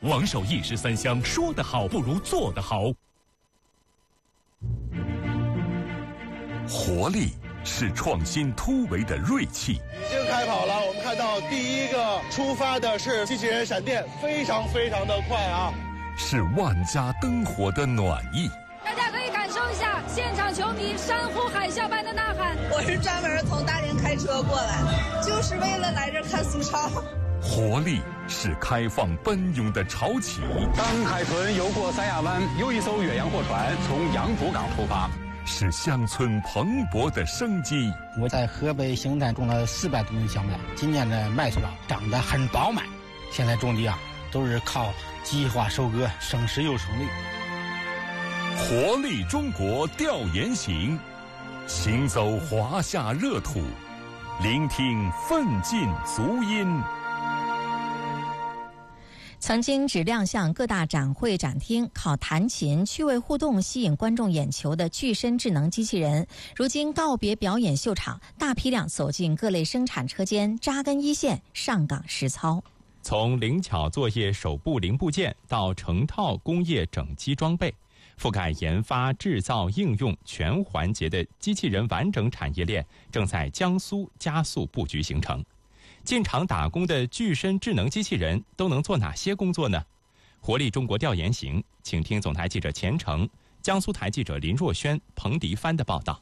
王守义13香，说得好不如做得好。活力是创新突围的锐气。 已经开跑了，我们看到第一个出发的是机器人闪电，非常的快啊！ 是万家灯火的暖意。 大家可以感受一下现场球迷山呼海啸般的呐喊。 我是专门从大连开车过来的，就是为了来这看苏超。 活力是开放奔涌的潮起。 当海豚游过三亚湾，又一艘远洋货船从扬福港出发。 是乡村蓬勃的生机。 我在河北邢台种了400多亩小麦，今年的麦穗长得很饱满。现在种地都是靠计划收割，省时又省力。 活力中国调研行，行走华夏热土，聆听奋进足音。 曾经只亮相各大展会展厅，靠弹琴趣味互动吸引观众眼球的具身智能机器人，如今告别表演秀场，大批量走进各类生产车间，扎根一线，上岗实操。 从灵巧作业手部零部件到成套工业整机装备，覆盖研发、制造、应用全环节的机器人完整产业链正在江苏加速布局形成。进厂打工的具身智能机器人都能做哪些工作呢？活力中国调研行，请听总台记者钱程、江苏台记者林若轩、彭迪帆的报道。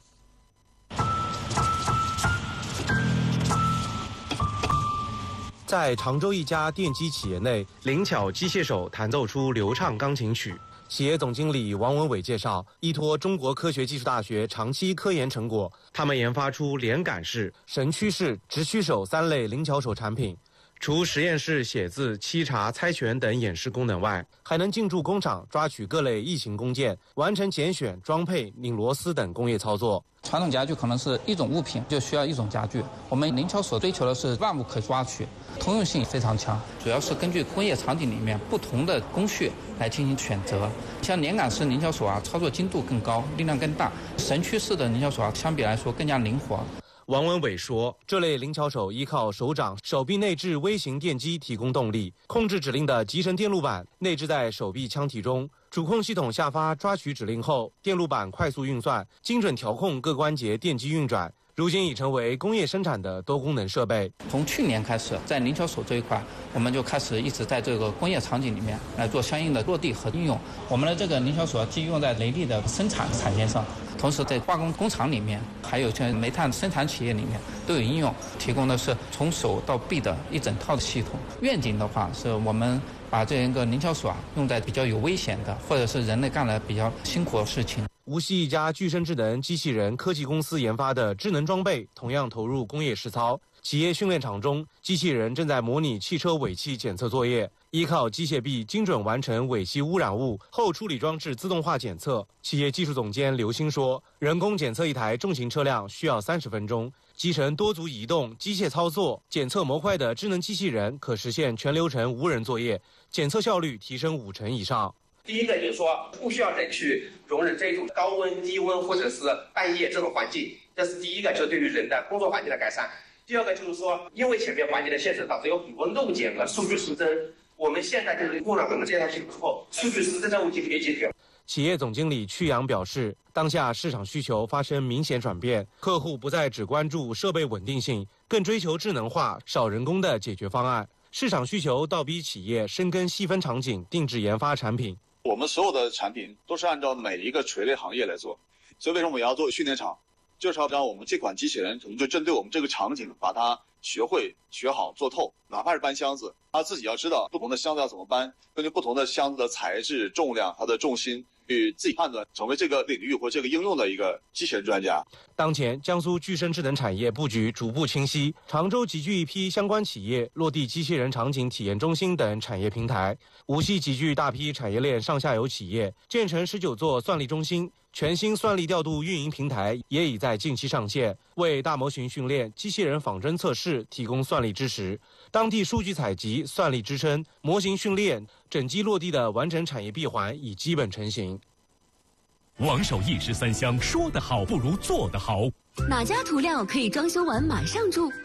在常州一家电机企业内，灵巧机械手弹奏出流畅钢琴曲。企业总经理王文伟介绍，依托中国科学技术大学长期科研成果，他们研发出连杆式、神驱式、直驱手3类灵巧手产品。除实验室写字、沏茶、猜拳等演示功能外，还能进驻工厂抓取各类异形工件，完成拣选、装配、拧螺丝等工业操作。 传统家具可能是一种物品就需要一种家具，我们灵巧所追求的是万物可抓取，通用性非常强，主要是根据工业场景里面不同的工序来进行选择。像连杆式灵巧手操作精度更高，力量更大；神驱式的灵巧手相比来说更加灵活。 王文伟说，这类灵巧手依靠手掌、手臂内置微型电机提供动力，控制指令的集成电路板内置在手臂腔体中，主控系统下发抓取指令后，电路板快速运算，精准调控各关节电机运转。如今已成为工业生产的多功能设备。 从去年开始，在灵巧手这一块，我们就开始一直在这个工业场景里面来做相应的落地和应用。我们的这个灵巧手既用在雷利的生产产线上，同时在化工工厂里面，还有像煤炭生产企业里面都有应用，提供的是从手到臂的一整套的系统。愿景的话，是我们把这一个灵巧手用在比较有危险的，或者是人类干了比较辛苦的事情。 无锡一家具身智能机器人科技公司研发的智能装备同样投入工业实操。企业训练场中，机器人正在模拟汽车尾气检测作业，依靠机械臂精准完成尾气污染物后处理装置自动化检测。企业技术总监刘鑫说，人工检测一台重型车辆需要30分钟，集成多足移动、机械操作、检测模块的智能机器人可实现全流程无人作业，检测效率提升50%以上。 第一个就是说，不需要人去容忍这种高温、低温或者是半夜这种环境，这是第一个，就对于人的工作环境的改善。第二个就是说，因为前面环境的限制，导致有很多漏检和数据失真。我们现在就是用了我们这套系统之后，数据失真的问题可以解决。 企业总经理曲阳表示，当下市场需求发生明显转变，客户不再只关注设备稳定性，更追求智能化、少人工的解决方案。市场需求倒逼企业深耕细分场景，定制研发产品。 我们所有的产品都是按照每一个垂类行业来做，所以为什么我们要做训练场，就是要让我们这款机器人可能就针对我们这个场景，把它学会、学好、做透。哪怕是搬箱子，他自己要知道不同的箱子要怎么搬，根据不同的箱子的材质、重量、它的重心，去自己判断，成为这个领域或这个应用的一个机器人专家。 当前，江苏具身智能产业布局逐步清晰，常州集聚一批相关企业，落地机器人场景体验中心等产业平台；无锡集聚大批产业链上下游企业，建成19座算力中心。全新算力调度运营平台也已在近期上线，为大模型训练、机器人仿真测试提供算力支持。当地数据采集、算力支撑、模型训练、整机落地的完整产业闭环已基本成型。 王守义13香，说得好不如做得好。 哪家涂料可以装修完马上住？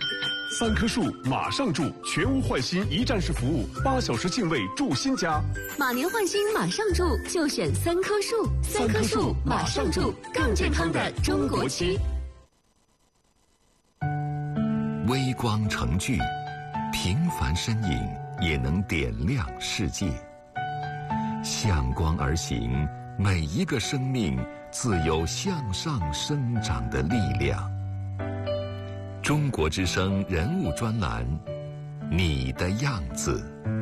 3棵树马上住，全屋换新一站式服务，8小时净位住新家。 马年换新马上住，就选3棵树，3棵树马上住，更健康的中国区。 微光成炬，平凡身影也能点亮世界。向光而行，每一个生命自有向上生长的力量。中国之声人物专栏，你的样子。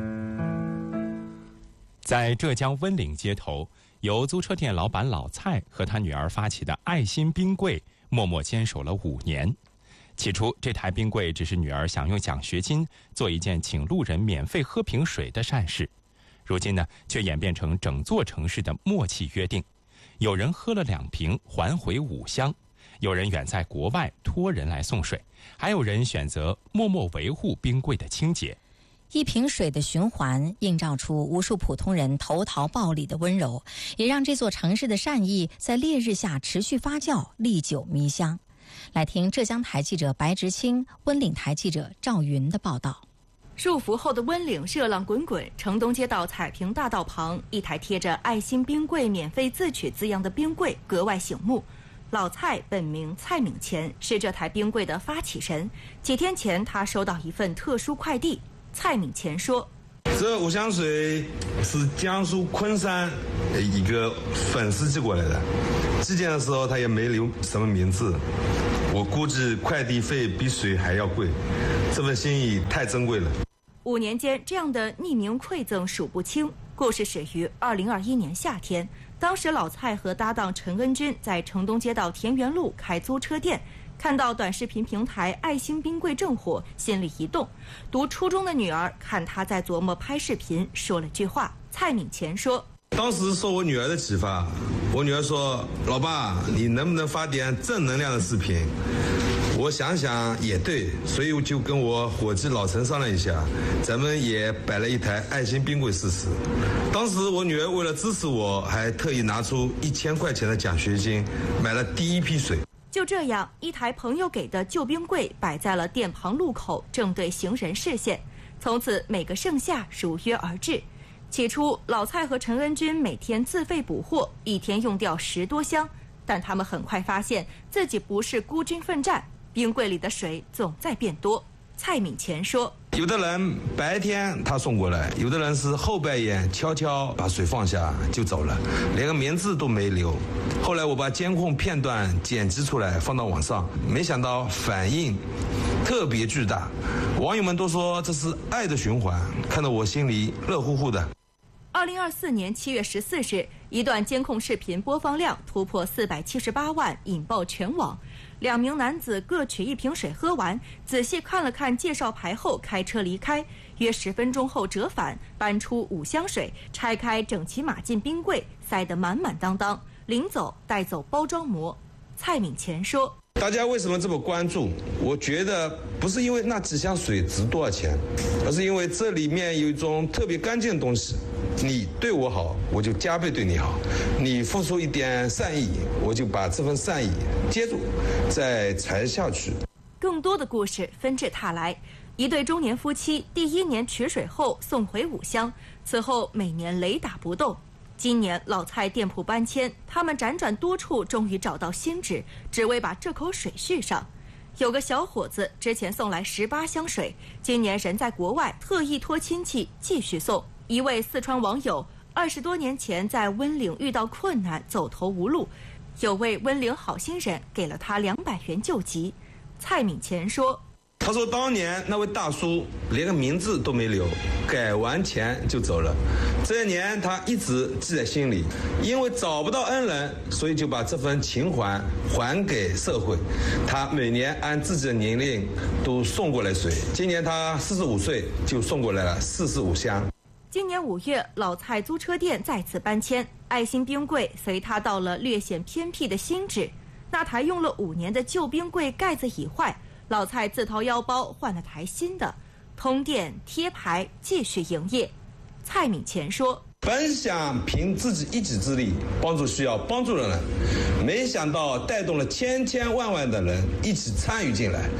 在浙江温岭街头，由租车店老板老蔡和他女儿发起的爱心冰柜，默默坚守了5年。起初，这台冰柜只是女儿想用奖学金做一件请路人免费喝瓶水的善事，如今呢，却演变成整座城市的默契约定。有人喝了2瓶还回5箱，有人远在国外托人来送水，还有人选择默默维护冰柜的清洁。 一瓶水的循环映照出无数普通人投桃报李的温柔，也让这座城市的善意在烈日下持续发酵，历久弥香。来听浙江台记者白直清、温岭台记者赵云的报道。 束缚后的温岭热浪滚滚，城东街道彩屏大道旁，一台贴着爱心冰柜免费自取字样的冰柜格外醒目。老蔡本名蔡敏乾，是这台冰柜的发起人。几天前，他收到一份特殊快递。蔡敏乾说：“ 这5箱水是江苏昆山一个粉丝寄过来的，寄件的时候他也没留什么名字，我估计快递费比水还要贵，这份心意太珍贵了。” 5年间，这样的匿名馈赠数不清。故事始于2021年夏天，当时老蔡和搭档陈恩军在城东街道田园路开租车店，看到短视频平台爱心冰柜正火，心里一动。读初中的女儿看他在琢磨拍视频，说了句话。蔡敏乾说：“ 当时受我女儿的启发，我女儿说：‘老爸，你能不能发点正能量的视频？’我想想也对，所以我就跟我伙计老陈商量一下，咱们也摆了一台爱心冰柜试试。当时我女儿为了支持我，还特意拿出1000块钱的奖学金，买了第一批水。 就这样，一台朋友给的旧冰柜摆在了店旁路口，正对行人视线。从此，每个盛夏如约而至。起初，老蔡和陈恩军每天自费补货，一天用掉10多箱，但他们很快发现自己不是孤军奋战。冰柜里的水总在变多。蔡敏乾说：“ 有的人白天他送过来，有的人是后半夜悄悄把水放下就走了，连个名字都没留。后来我把监控片段剪辑出来放到网上，没想到反应特别巨大，网友们都说这是爱的循环，看得我心里热乎乎的。” 2024年7月14日，一段监控视频播放量突破478万，引爆全网。2名男子各取1瓶水喝完，仔细看了看介绍牌后开车离开。约10分钟后折返，搬出5箱水，拆开整齐码进冰柜，塞得满满当当。临走带走包装膜。蔡敏乾说：“ 大家为什么这么关注？我觉得不是因为那几箱水值多少钱，而是因为这里面有一种特别干净的东西。你对我好，我就加倍对你好；你付出一点善意，我就把这份善意接住，再传下去。” 更多的故事纷至沓来。一对中年夫妻第1年取水后送回5箱，此后每年雷打不动。今年老蔡店铺搬迁，他们辗转多处，终于找到新址，只为把这口水续上。有个小伙子之前送来18箱水，今年人在国外，特意托亲戚继续送。一位四川网友20多年前在温岭遇到困难，走投无路，有位温岭好心人给了他200元救急。蔡敏乾说：“ 他说当年那位大叔连个名字都没留，改完钱就走了。这些年他一直记在心里，因为找不到恩人，所以就把这份情怀还给社会。他每年按自己的年龄都送过来水，今年他45岁，就送过来了45箱。” 今年5月，老蔡租车店再次搬迁，爱心冰柜随他到了略显偏僻的新址。那台用了5年的旧冰柜盖子已坏，老蔡自掏腰包换了台新的，通电贴牌继续营业。蔡敏乾说：“ 本想凭自己一己之力帮助需要帮助的人，没想到带动了千千万万的人一起参与进来。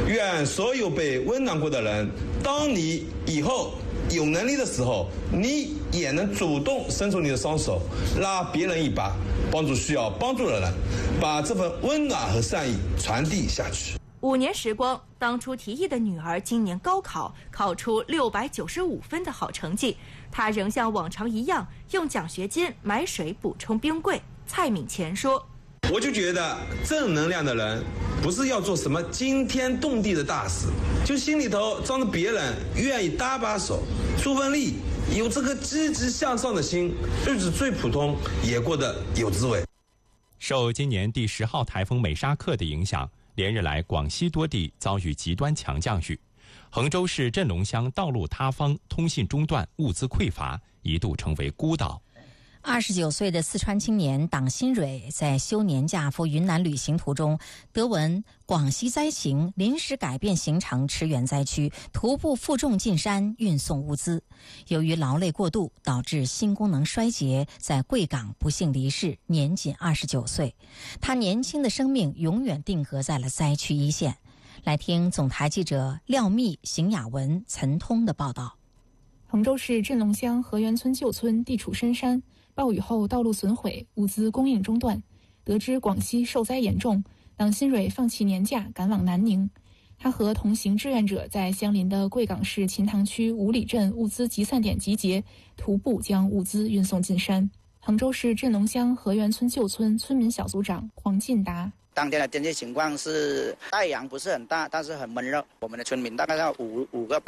愿所有被温暖过的人，当你以后有能力的时候，你也能主动伸出你的双手，拉别人一把，帮助需要帮助的人，把这份温暖和善意传递下去。 5年时光，当初提议的女儿今年高考考出695分的好成绩，她仍像往常一样用奖学金买水补充冰柜。蔡敏乾说：“ 我就觉得正能量的人不是要做什么惊天动地的大事，就心里头装着别人愿意搭把手，出份力，有这个积极向上的心，日子最普通也过得有滋味。” 受今年第10号台风美沙克的影响，连日来广西多地遭遇极端强降雨，衡州市镇龙乡道路塌方，通信中断，物资匮乏，一度成为孤岛。 29岁的四川青年党新蕊在休年假赴云南旅行途中，得闻广西灾情，临时改变行程驰援灾区，徒步负重进山运送物资。由于劳累过度，导致心功能衰竭，在贵港不幸离世，年仅29岁。他年轻的生命永远定格在了灾区一线。来听总台记者廖密、邢雅文、陈通的报道。 衡州市镇龙乡河源村旧村地处深山，暴雨后道路损毁，物资供应中断。得知广西受灾严重，党新蕊放弃年假赶往南宁。他和同行志愿者在相邻的贵港市秦塘区五里镇物资集散点集结，徒步将物资运送进山。衡州市镇龙乡河源村旧村村民小组长黄进达： 当天的天气情况是太阳不是很大，但是很闷热。我们的村民大概要5个